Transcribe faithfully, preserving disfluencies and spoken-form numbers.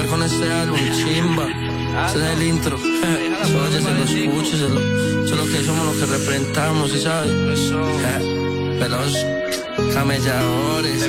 romper con este álbum, chimba. Ese es el intro. Oye, se lo escucho, se lo, eso es lo que somos, lo que representamos, ¿sí sabes? Eh, Pelos camelladores.